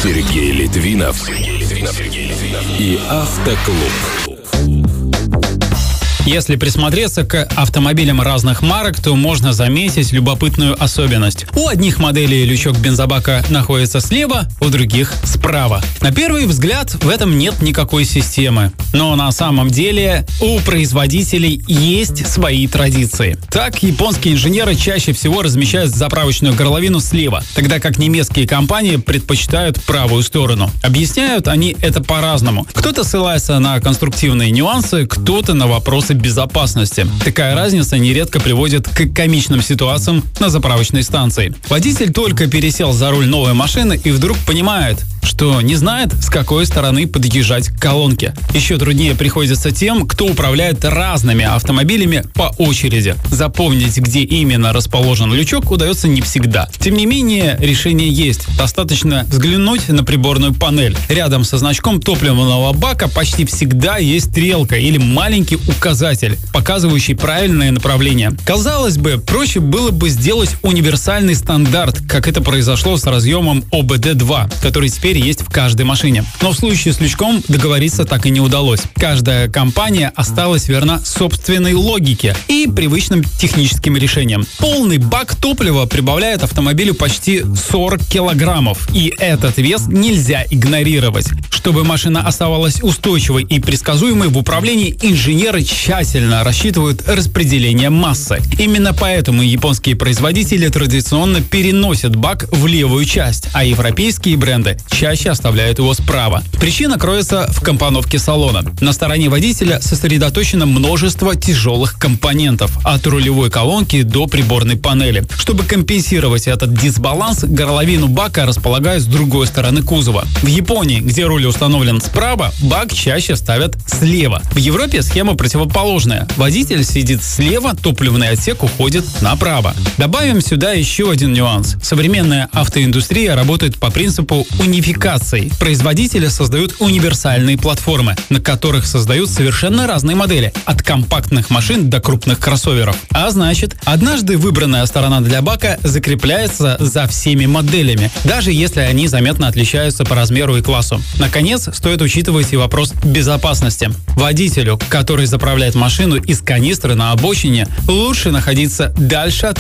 Сергей Литвинов и Автоклуб. Если присмотреться к автомобилям разных марок, то можно заметить любопытную особенность. У одних моделей лючок бензобака находится слева, у других справа. На первый взгляд в этом нет никакой системы. Но на самом деле у производителей есть свои традиции. Так, японские инженеры чаще всего размещают заправочную горловину слева, тогда как немецкие компании предпочитают правую сторону. Объясняют они это по-разному. Кто-то ссылается на конструктивные нюансы, кто-то на вопросы безопасности. Такая разница нередко приводит к комичным ситуациям на заправочной станции. Водитель только пересел за руль новой машины и вдруг понимает, что не знает, с какой стороны подъезжать к колонке. Еще труднее приходится тем, кто управляет разными автомобилями по очереди. Запомнить, где именно расположен лючок, удается не всегда. Тем не менее, решение есть. Достаточно взглянуть на приборную панель. Рядом со значком топливного бака почти всегда есть стрелка или маленький указатель, показывающий правильное направление. Казалось бы, проще было бы сделать универсальный стандарт, как это произошло с разъемом ОБД-2, который теперь есть в каждой машине. Но в случае с лючком договориться так и не удалось. Каждая компания осталась верна собственной логике и привычным техническим решениям. Полный бак топлива прибавляет автомобилю почти 40 килограммов, и этот вес нельзя игнорировать. Чтобы машина оставалась устойчивой и предсказуемой в управлении, инженеры тщательно рассчитывают распределение массы. Именно поэтому японские производители традиционно переносят бак в левую часть, а европейские бренды чаще оставляют его справа. Причина кроется в компоновке салона. На стороне водителя сосредоточено множество тяжелых компонентов, от рулевой колонки до приборной панели. Чтобы компенсировать этот дисбаланс, горловину бака располагают с другой стороны кузова. В Японии, где руль установлен справа, бак чаще ставят слева. В Европе схема противоположная. Водитель сидит слева, топливный отсек уходит направо. Добавим сюда еще один нюанс. Современная автоиндустрия работает по принципу унификации. Производители создают универсальные платформы, на которых создают совершенно разные модели, от компактных машин до крупных кроссоверов. А значит, однажды выбранная сторона для бака закрепляется за всеми моделями, даже если они заметно отличаются по размеру и классу. Наконец, стоит учитывать и вопрос безопасности. Водителю, который заправляет машину из канистры на обочине, лучше находиться дальше от